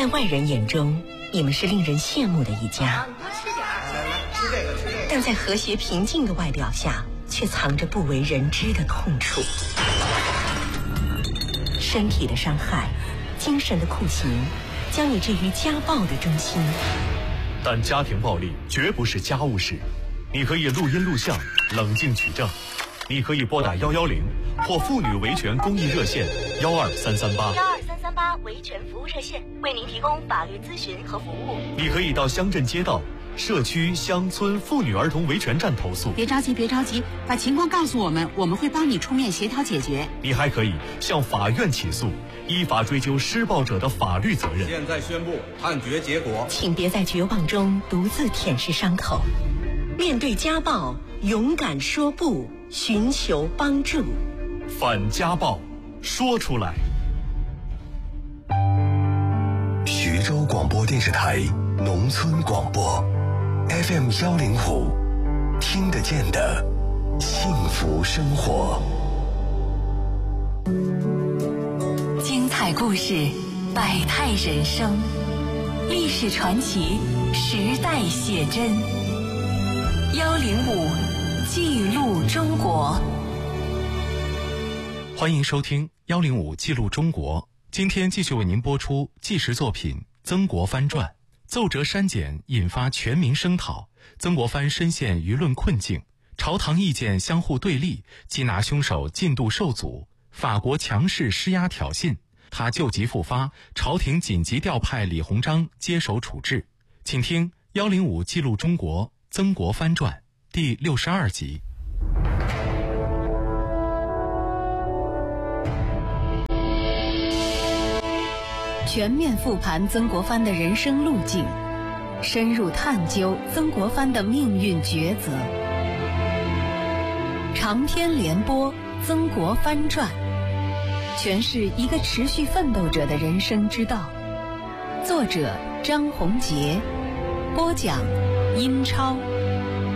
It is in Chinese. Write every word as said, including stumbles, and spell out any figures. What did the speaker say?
在外人眼中，你们是令人羡慕的一家。 你多吃点儿，来来，吃这个，吃这个。 但在和谐平静的外表下，却藏着不为人知的痛处。身体的伤害，精神的酷刑，将你置于家暴的中心。 但家庭暴力绝不是家务事，你可以录音录像，冷静举证。你可以拨打幺幺零或妇女维权公益热线幺二三三八。 幺二三三八维权服务热线为您提供法律咨询和服务。 你可以到乡镇街道、社区、乡村妇女儿童维权站投诉。 别着急，别着急，把情况告诉我们，我们会帮你出面协调解决。 你还可以向法院起诉，依法追究施暴者的法律责任。 现在宣布判决结果， 请别在绝望中独自舔舐伤口，面对家暴，勇敢说不，寻求帮助。 反家暴，说出来。 徐州广播电视台农村广播 F M 幺零五，听得见的幸福生活。 精彩故事，百态人生，历史传奇，时代写真。幺零五记录中国。 欢迎收听幺零五记录中国。今天继续为您播出纪实作品《曾国藩传》。奏折删减引发全民声讨，曾国藩深陷舆论困境，朝堂意见相互对立，缉拿凶手进度受阻，法国强势施压挑衅，他旧疾复发，朝廷紧急调派李鸿章接手处置。请听幺零五记录中国《曾国藩传》第六十二集。 全面复盘曾国藩的人生路径，深入探究曾国藩的命运抉择。长篇连播《曾国藩传》，诠释一个持续奋斗者的人生之道。作者张宏杰，播讲殷超。